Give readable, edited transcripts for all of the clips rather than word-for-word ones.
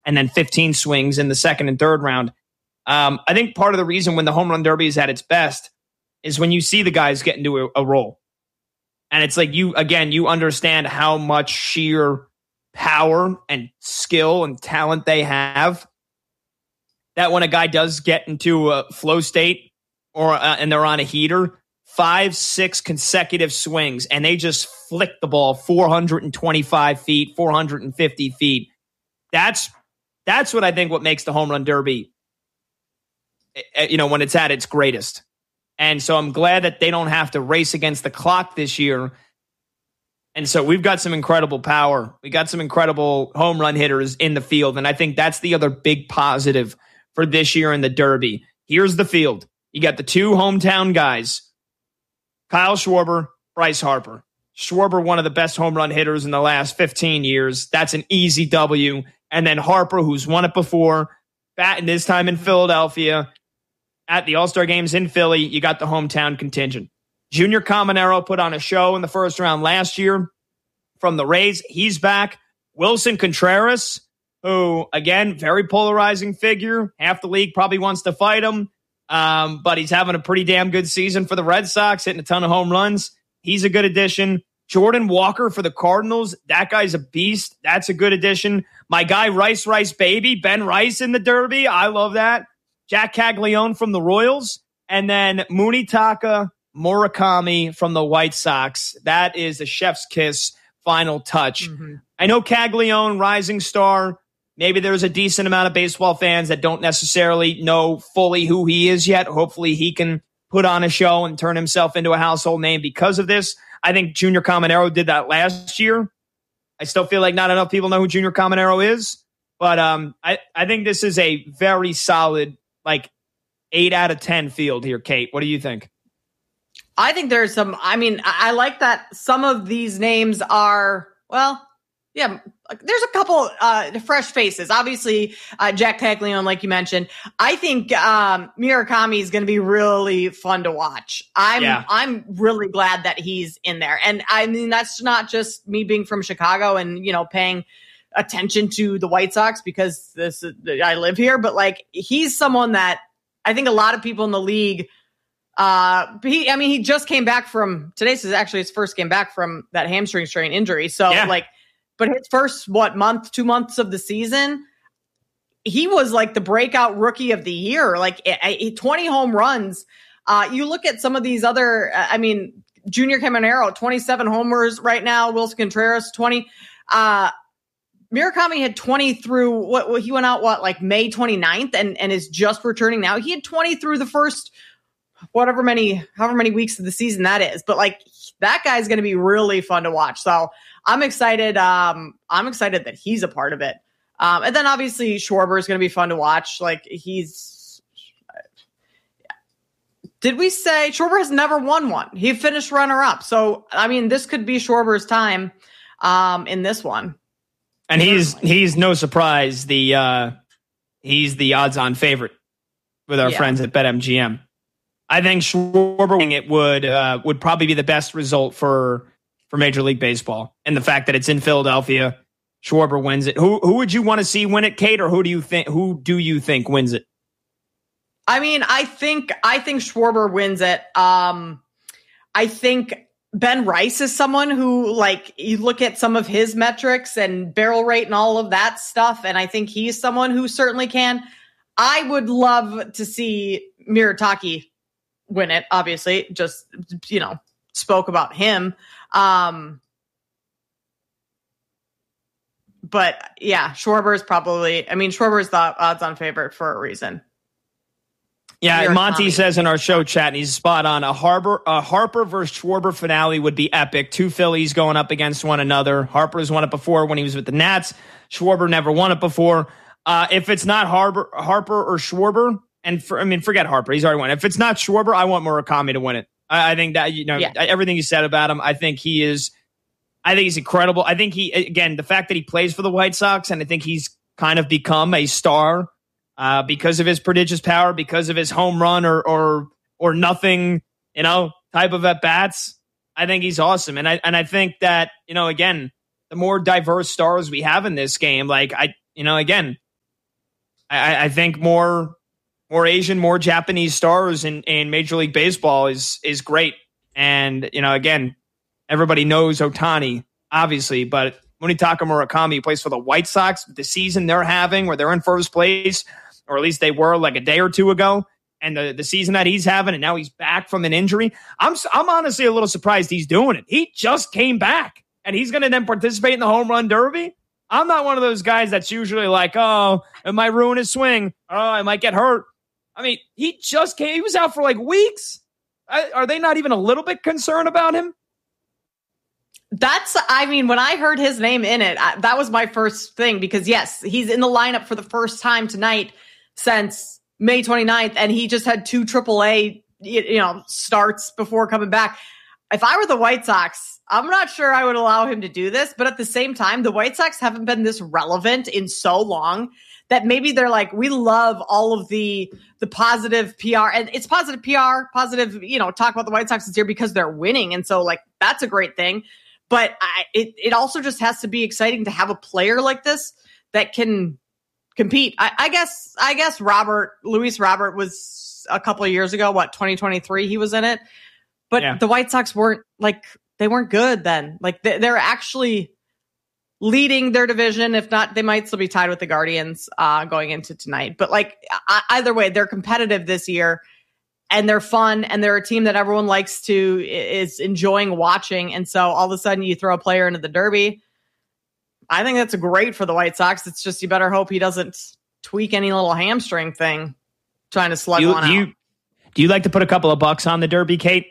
and then 15 swings in the second and third round. I think part of the reason when the home run derby is at its best is when you see the guys get into a roll. And it's like you understand how much sheer power and skill and talent they have, that when a guy does get into a flow state and they're on a heater, 5-6 consecutive swings, and they just flick the ball 425 feet, 450 feet. That's what I think what makes the home run derby, when it's at its greatest. And so I'm glad that they don't have to race against the clock this year. And so we've got some incredible power. We got some incredible home run hitters in the field. And I think that's the other big positive for this year in the Derby. Here's the field. You got the two hometown guys, Kyle Schwarber, Bryce Harper. Schwarber, one of the best home run hitters in the last 15 years. That's an easy W. And then Harper, who's won it before, batting this time in Philadelphia. At the All-Star Games in Philly, you got the hometown contingent. Junior Caminero put on a show in the first round last year from the Rays. He's back. Wilson Contreras, who, again, very polarizing figure. Half the league probably wants to fight him, but he's having a pretty damn good season for the Red Sox, hitting a ton of home runs. He's a good addition. Jordan Walker for the Cardinals. That guy's a beast. That's a good addition. My guy, Rice Baby, Ben Rice in the Derby. I love that. Jack Caglione from the Royals. And then Munetaka Murakami from the White Sox. That is a chef's kiss final touch. Mm-hmm. I know Caglione, rising star. Maybe there's a decent amount of baseball fans that don't necessarily know fully who he is yet. Hopefully he can put on a show and turn himself into a household name because of this. I think Junior Caminero did that last year. I still feel like not enough people know who Junior Caminero is. But I think this is a very solid, 8 out of 10 field here, Kate. What do you think? I think there's some, I like that some of these names are, there's a couple fresh faces. Obviously, Jack Caglione, like you mentioned. I think Murakami is going to be really fun to watch. I'm really glad that he's in there. And I mean, that's not just me being from Chicago and, paying attention to the White Sox because I live here, but he's someone that I think a lot of people in the league, he just came back from, today's is actually his first game back from that hamstring strain injury. So but his first, 2 months of the season, he was the breakout rookie of the year, 20 home runs. You look at some of these other, Junior Caminero, 27 homers right now. Wilson Contreras, 20. Murakami had 20 through he went out May 29th and is just returning now. He had 20 through the first however many weeks of the season that is. But that guy's going to be really fun to watch. So I'm excited. I'm excited that he's a part of it. And then obviously Schwarber is going to be fun to watch. Did we say Schwarber has never won one? He finished runner up. So, this could be Schwarber's time in this one. And he's no surprise. He's the odds-on favorite with our friends at BetMGM. I think Schwarber winning it would probably be the best result for Major League Baseball. And the fact that it's in Philadelphia, Schwarber wins it. Who would you want to see win it, Kate, or who do you think wins it? I think Schwarber wins it. I think Ben Rice is someone who, you look at some of his metrics and barrel rate and all of that stuff, and I think he's someone who certainly can. I would love to see Murataki win it, obviously. Just, spoke about him. But, yeah, Schwarber is probably, Schwarber is the odds-on favorite for a reason. Yeah, Monty says in our show chat, and he's spot on, a Harper versus Schwarber finale would be epic. Two Phillies going up against one another. Harper's won it before when he was with the Nats. Schwarber never won it before. If it's not Harper or Schwarber, forget Harper. He's already won. If it's not Schwarber, I want Murakami to win it. I think that, everything you said about him, I think he's incredible. I think the fact that he plays for the White Sox, and I think he's kind of become a star because of his prodigious power, because of his home run or nothing, type of at bats. I think he's awesome. And I think that, again, the more diverse stars we have in this game, I think more Asian, more Japanese stars in Major League Baseball is great. And, again, everybody knows Ohtani, obviously, but Munetaka Murakami plays for the White Sox. The season they're having where they're in first place, or at least they were like a day or two ago, and the season that he's having, and now he's back from an injury. I'm honestly a little surprised he's doing it. He just came back, and he's going to then participate in the home run derby. I'm not one of those guys that's usually like, oh, it might ruin his swing. Oh, I might get hurt. I mean, he just came. He was out for like weeks. Are they not even a little bit concerned about him? When I heard his name in it, that was my first thing, because yes, he's in the lineup for the first time tonight since May 29th, and he just had 2 AAA, starts before coming back. If I were the White Sox, I'm not sure I would allow him to do this, but at the same time, the White Sox haven't been this relevant in so long that maybe they're like, we love all of the positive PR, and it's positive PR, positive, talk about the White Sox this year because they're winning. And so like, that's a great thing. But it also just has to be exciting to have a player like this that can compete. I guess Luis Robert was a couple of years ago, 2023, he was in it. But yeah. The White Sox weren't good then. Like they're actually leading their division. If not, they might still be tied with the Guardians going into tonight. But like either way, they're competitive this year, and they're fun, and they're a team that everyone is enjoying watching. And so all of a sudden you throw a player into the Derby. I think that's great for the White Sox. It's just, you better hope he doesn't tweak any little hamstring thing trying to slug one out. Do you like to put a couple of bucks on the Derby, Kate?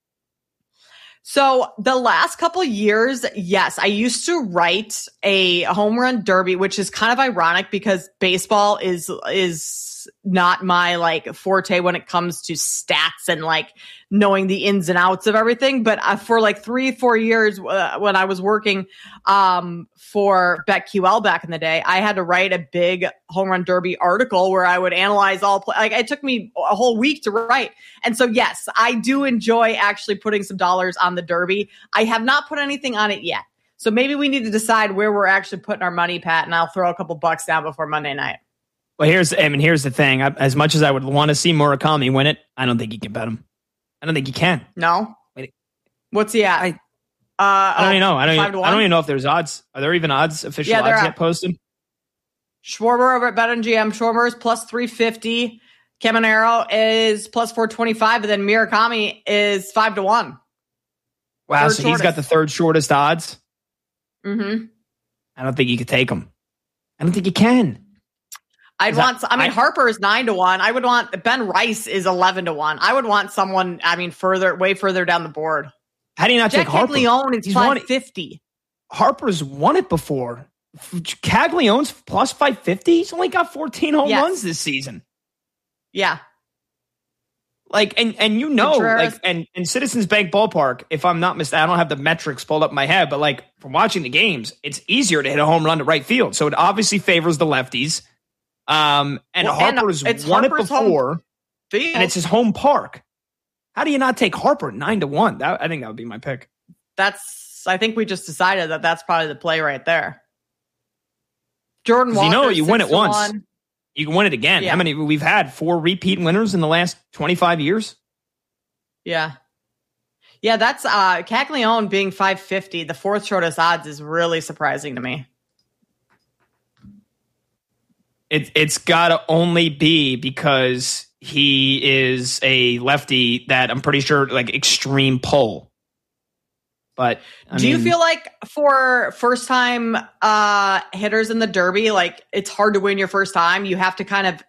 So the last couple of years, yes, I used to write a home run derby, which is kind of ironic because baseball is not my like forte when it comes to stats and like knowing the ins and outs of everything. But for like 3-4 years when I was working for BetQL back in the day, I had to write a big home run derby article where I would analyze it took me a whole week to write. And so, yes, I do enjoy actually putting some dollars on the derby. I have not put anything on it yet. So maybe we need to decide where we're actually putting our money, Pat, and I'll throw a couple bucks down before Monday night. Well, here's the thing. As much as I would want to see Murakami win it, I don't think you can bet him. I don't think you can. No? What's he at? I don't even know. I don't even know if there's odds. Are there even official odds yet posted? Schwarber over at BetMGM. Schwarber is plus 350. Caminero is plus 425. And then Murakami is 5-1. Wow, so he's got the third shortest odds? Mm-hmm. I don't think you can take him. I don't think you can. Harper is 9-1. I would want Ben Rice is 11-1. I would want someone, way further down the board. How do you not take Harper? Caglione is 550. Harper's won it before. Caglione's plus 550. He's only got 14 home runs this season. Yeah. Like, and Citizens Bank Ballpark, if I'm not mistaken, I don't have the metrics pulled up in my head, but like from watching the games, it's easier to hit a home run to right field. So it obviously favors the lefties. Harper's won it before, and it's his home park. How do you not take Harper 9-1? I think that would be my pick. I think we just decided that that's probably the play right there. Jordan Walker, you win it once. You can win it again. Yeah. How many? We've had 4 repeat winners in the last 25 years. Yeah. Yeah, that's Caglione being 550. The fourth shortest odds is really surprising to me. It's got to only be because he is a lefty that I'm pretty sure like extreme pull. But do you feel like for first time hitters in the Derby, like it's hard to win your first time? You have to kind of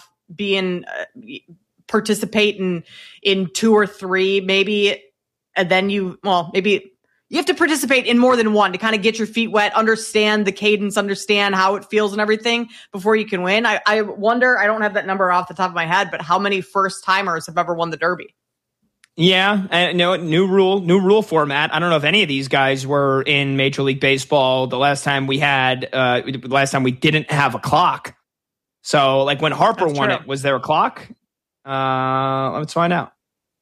participate in 2 or 3 maybe, and then maybe you have to participate in more than one to kind of get your feet wet, understand the cadence, understand how it feels and everything before you can win. I wonder, I don't have that number off the top of my head, but how many first timers have ever won the Derby? Yeah, and new rule format. I don't know if any of these guys were in Major League Baseball the last time we didn't have a clock. So like when Harper won it, was there a clock? Let's find out.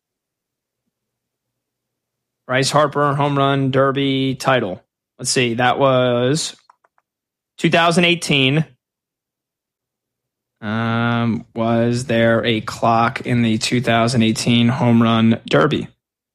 Bryce Harper, home run derby title. Let's see. That was 2018. Was there a clock in the 2018 home run derby?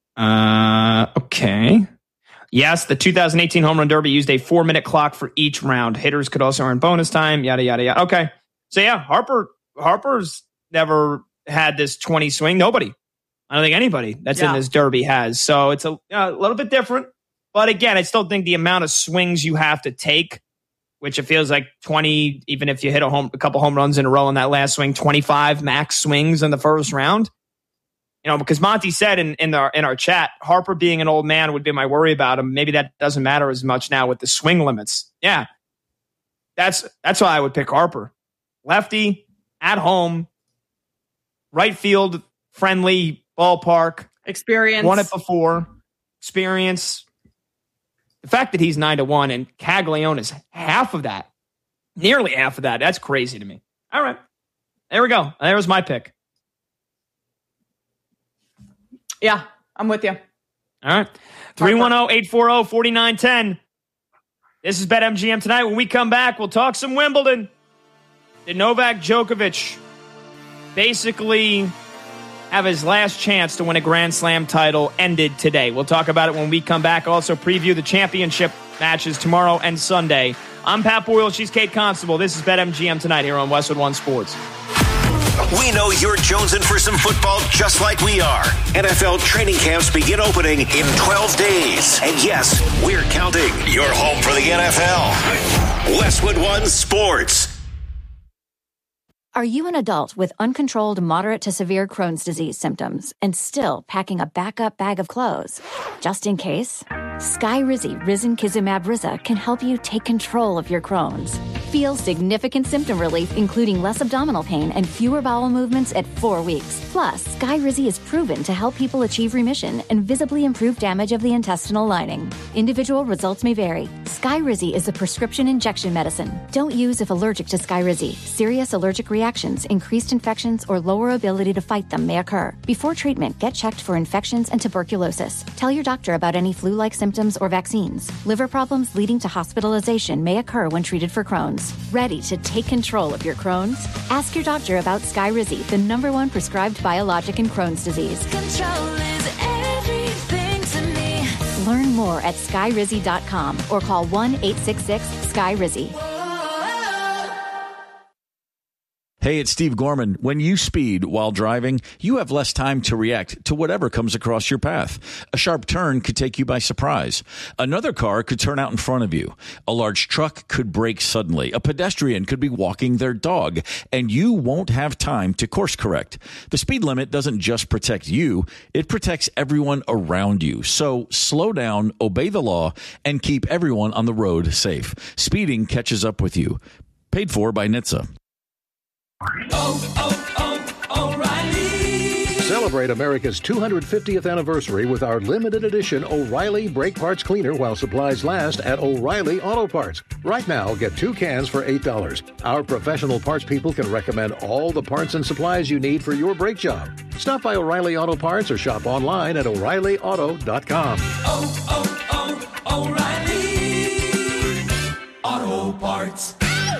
Okay. Yes, the 2018 home run derby used a 4-minute clock for each round. Hitters could also earn bonus time, yada, yada, yada. Okay. So yeah, Harper's never had this 20 swing. Nobody. I don't think anybody that's in this derby has. So it's a little bit different. But again, I still think the amount of swings you have to take, which it feels like 20, even if you hit a couple home runs in a row in that last swing, 25 max swings in the first round. Because Monty said in our chat, Harper being an old man would be my worry about him. Maybe that doesn't matter as much now with the swing limits. Yeah, that's why I would pick Harper. Lefty, at home, right field, friendly ballpark. Experience. Won it before. Experience. The fact that he's 9-1 and Caglione is half of that, nearly half of that, that's crazy to me. All right. There we go. There was my pick. Yeah, I'm with you. All right. 310-840-4910. This is BetMGM tonight. When we come back, we'll talk some Wimbledon. Did Novak Djokovic basically have his last chance to win a Grand Slam title ended today? We'll talk about it when we come back. Also preview the championship matches tomorrow and Sunday. I'm Pat Boyle. She's Kate Constable. This is BetMGM tonight here on Westwood One Sports. We know you're jonesing for some football just like we are. NFL training camps begin opening in 12 days. And yes, we're counting. You're home for the NFL. Westwood One Sports. Are you an adult with uncontrolled moderate to severe Crohn's disease symptoms and still packing a backup bag of clothes? Just in case, Skyrizi Risankizumab Riza can help you take control of your Crohn's. Feel significant symptom relief, including less abdominal pain and fewer bowel movements at 4 weeks. Plus, Skyrizi is proven to help people achieve remission and visibly improve damage of the intestinal lining. Individual results may vary. Skyrizi is a prescription injection medicine. Don't use if allergic to Skyrizi. Serious allergic reactions, increased infections, or lower ability to fight them may occur. Before treatment, get checked for infections and tuberculosis. Tell your doctor about any flu-like symptoms or vaccines. Liver problems leading to hospitalization may occur when treated for Crohn's. Ready to take control of your Crohn's? Ask your doctor about Skyrizi, the #1 prescribed biologic in Crohn's disease. Control is everything to me. Learn more at skyrizi.com or call 1-866-SKYRIZI. Hey, it's Steve Gorman. When you speed while driving, you have less time to react to whatever comes across your path. A sharp turn could take you by surprise. Another car could turn out in front of you. A large truck could brake suddenly. A pedestrian could be walking their dog, and you won't have time to course correct. The speed limit doesn't just protect you, it protects everyone around you. So slow down, obey the law, and keep everyone on the road safe. Speeding catches up with you. Paid for by NHTSA. O'Reilly. Celebrate America's 250th anniversary with our limited edition O'Reilly Brake Parts Cleaner while supplies last at O'Reilly Auto Parts. Right now, get 2 cans for $8. Our professional parts people can recommend all the parts and supplies you need for your brake job. Stop by O'Reilly Auto Parts or shop online at O'ReillyAuto.com. O'Reilly Auto Parts.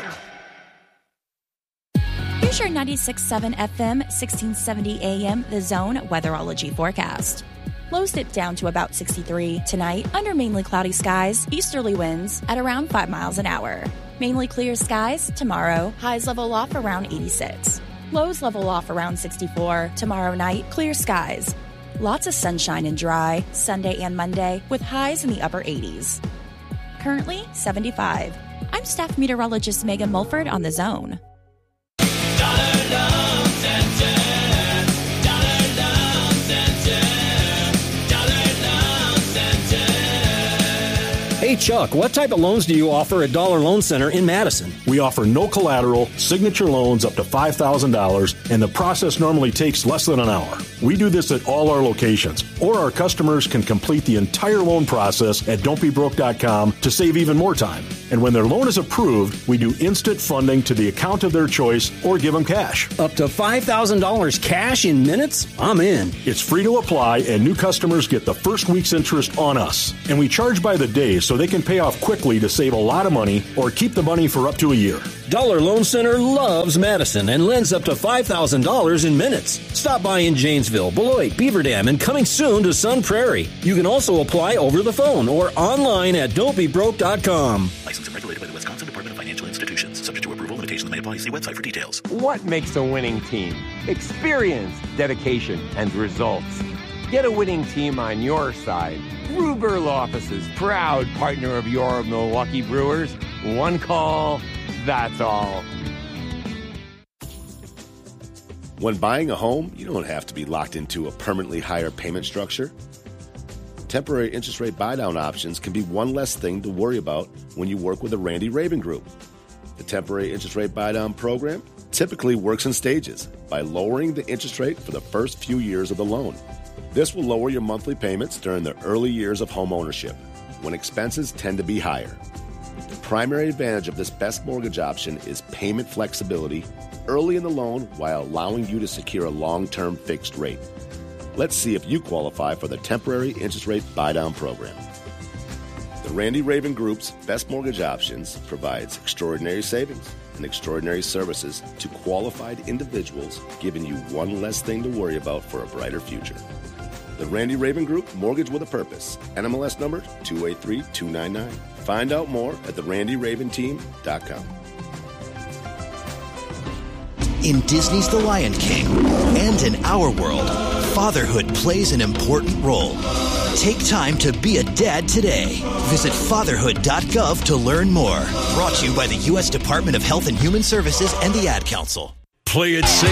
Here's your 96.7 FM, 1670 AM, The Zone weatherology forecast. Lows dip down to about 63 tonight under mainly cloudy skies, easterly winds at around 5 miles an hour. Mainly clear skies tomorrow, highs level off around 86. Lows level off around 64 tomorrow night, clear skies. Lots of sunshine and dry Sunday and Monday with highs in the upper 80s. Currently 75. I'm staff meteorologist Megan Mulford on The Zone. Hey Chuck, what type of loans do you offer at Dollar Loan Center in Madison? We offer no collateral, signature loans up to $5,000, and the process normally takes less than an hour. We do this at all our locations, or our customers can complete the entire loan process at don'tbebroke.com to save even more time. And when their loan is approved, we do instant funding to the account of their choice or give them cash. Up to $5,000 cash in minutes? I'm in. It's free to apply, and new customers get the first week's interest on us. And we charge by the day so they can pay off quickly to save a lot of money or keep the money for up to a year. Dollar Loan Center loves Madison and lends up to $5,000 in minutes. Stop by in Janesville, Beloit, Beaver Dam, and coming soon to Sun Prairie. You can also apply over the phone or online at don'tbebroke.com. Licensed and regulated by the Wisconsin Department of Financial Institutions. Subject to approval, limitations may apply. See website for details. What makes a winning team? Experience, dedication, and results. Get a winning team on your side. Ruber Law Offices, proud partner of your Milwaukee Brewers. One call, that's all. When buying a home, you don't have to be locked into a permanently higher payment structure. Temporary interest rate buy-down options can be one less thing to worry about when you work with a Randy Raven Group. The temporary interest rate buy-down program typically works in stages by lowering the interest rate for the first few years of the loan. This will lower your monthly payments during the early years of home ownership, when expenses tend to be higher. The primary advantage of this best mortgage option is payment flexibility early in the loan while allowing you to secure a long-term fixed rate. Let's see if you qualify for the temporary interest rate buy-down program. The Randy Raven Group's best mortgage options provides extraordinary savings and extraordinary services to qualified individuals, giving you one less thing to worry about for a brighter future. The Randy Raven Group, Mortgage with a Purpose. NMLS number 283299. Find out more at therandyraventeam.com. In Disney's The Lion King and in our world, fatherhood plays an important role. Take time to be a dad today. Visit fatherhood.gov to learn more. Brought to you by the U.S. Department of Health and Human Services and the Ad Council. Play it safe